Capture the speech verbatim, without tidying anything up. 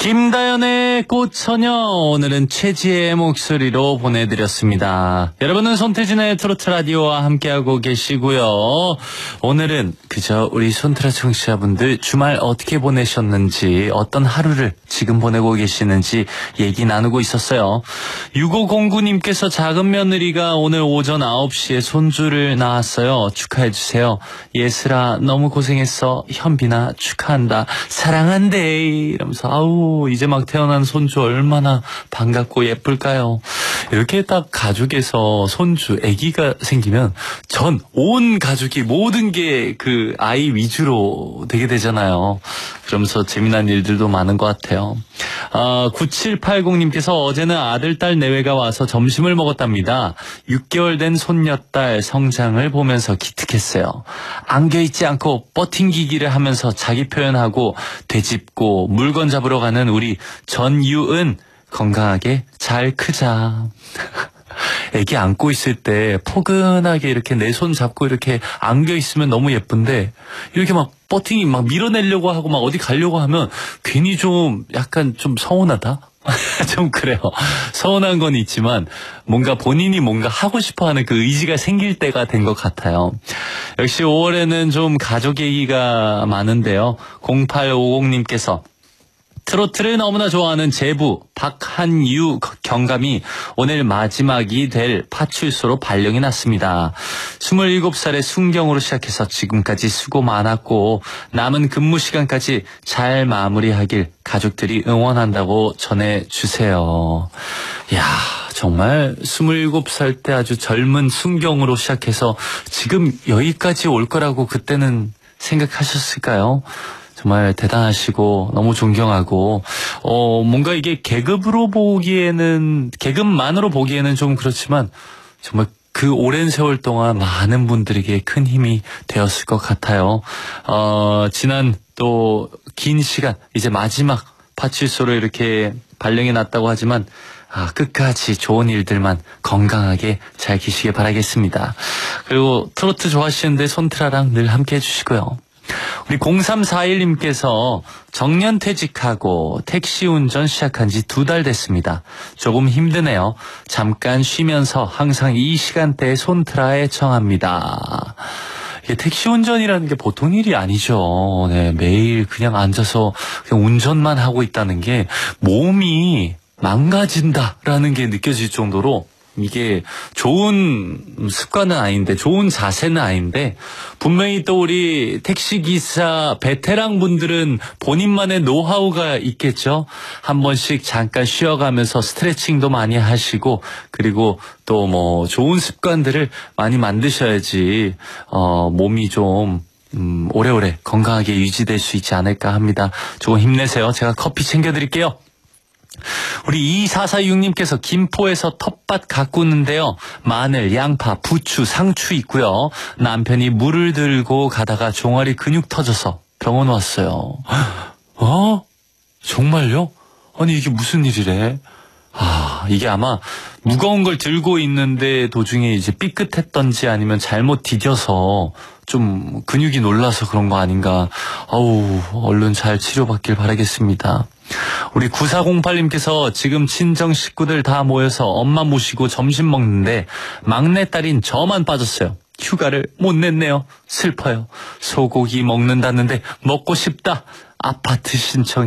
김다연의 꽃처녀, 오늘은 최지혜의 목소리로 보내드렸습니다. 여러분은 손태진의 트로트 라디오와 함께하고 계시고요. 오늘은 그저 우리 손트라 청취자분들 주말 어떻게 보내셨는지, 어떤 하루를 지금 보내고 계시는지 얘기 나누고 있었어요. 육오공구님께서 작은 며느리가 오늘 오전 아홉 시에 손주를 낳았어요. 축하해주세요. 예슬아 너무 고생했어. 현빈아 축하한다. 사랑한대. 이러면서 아우 이제 막 태어난 손주 얼마나 반갑고 예쁠까요. 이렇게 딱 가족에서 손주 아기가 생기면 전 온 가족이 모든 게 그 아이 위주로 되게 되잖아요. 그러면서 재미난 일들도 많은 것 같아요. 아, 구칠팔공님께서 어제는 아들 딸 내외가 와서 점심을 먹었답니다. 육 개월 된 손녀딸 성장을 보면서 기특했어요. 안겨있지 않고 버팅기기를 하면서 자기 표현하고 되짚고 물건 잡으러 가는 우리 전유은 건강하게 잘 크자. 애기 안고 있을 때 포근하게 이렇게 내 손 잡고 이렇게 안겨 있으면 너무 예쁜데, 이렇게 막 버팅이 막 밀어내려고 하고 막 어디 가려고 하면 괜히 좀 약간 좀 서운하다? 좀 그래요. 서운한 건 있지만 뭔가 본인이 뭔가 하고 싶어하는 그 의지가 생길 때가 된 것 같아요. 역시 오월에는 좀 가족 얘기가 많은데요. 공팔오공님께서 트로트를 너무나 좋아하는 제부 박한유 경감이 오늘 마지막이 될 파출소로 발령이 났습니다. 스물일곱 살의 순경으로 시작해서 지금까지 수고 많았고 남은 근무 시간까지 잘 마무리하길 가족들이 응원한다고 전해주세요. 이야, 정말 스물일곱 살 때 아주 젊은 순경으로 시작해서 지금 여기까지 올 거라고 그때는 생각하셨을까요? 정말 대단하시고 너무 존경하고, 어 뭔가 이게 계급으로 보기에는, 계급만으로 보기에는 좀 그렇지만 정말 그 오랜 세월 동안 많은 분들에게 큰 힘이 되었을 것 같아요. 어 지난 또 긴 시간, 이제 마지막 파출소로 이렇게 발령이 났다고 하지만 아, 끝까지 좋은 일들만 건강하게 잘 계시길 바라겠습니다. 그리고 트로트 좋아하시는데 손트라랑 늘 함께 해주시고요. 우리 공삼사일님께서 정년퇴직하고 택시 운전 시작한 지 두 달 됐습니다. 조금 힘드네요. 잠깐 쉬면서 항상 이 시간대에 손트라에 청합니다. 이게 택시 운전이라는 게 보통 일이 아니죠. 네, 매일 그냥 앉아서 그냥 운전만 하고 있다는 게 몸이 망가진다라는 게 느껴질 정도로 이게 좋은 습관은 아닌데, 좋은 자세는 아닌데, 분명히 또 우리 택시기사 베테랑 분들은 본인만의 노하우가 있겠죠. 한 번씩 잠깐 쉬어가면서 스트레칭도 많이 하시고, 그리고 또 뭐 좋은 습관들을 많이 만드셔야지 어 몸이 좀 음, 오래오래 건강하게 유지될 수 있지 않을까 합니다. 조금 힘내세요. 제가 커피 챙겨드릴게요. 우리 이사사육님께서 김포에서 텃밭 가꾸는데요. 마늘, 양파, 부추, 상추 있고요. 남편이 물을 들고 가다가 종아리 근육 터져서 병원 왔어요. 어? 정말요? 아니 이게 무슨 일이래? 아, 이게 아마 무거운 걸 들고 있는데 도중에 이제 삐끗했던지 아니면 잘못 디뎌서 좀 근육이 놀라서 그런 거 아닌가. 아우, 얼른 잘 치료받길 바라겠습니다. 우리 구사공팔님께서 지금 친정 식구들 다 모여서 엄마 모시고 점심 먹는데 막내딸인 저만 빠졌어요. 휴가를 못 냈네요. 슬퍼요. 소고기 먹는다는데 먹고 싶다. 아파트 신청